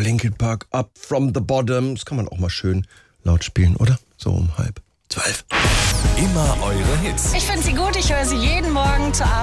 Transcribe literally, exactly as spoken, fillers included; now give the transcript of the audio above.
Linkin Park, Up From The Bottom. Das kann man auch mal schön laut spielen, oder? So um halb zwölf. Immer eure Hits. Ich finde sie gut, ich höre sie jeden Morgen zur Arbeit.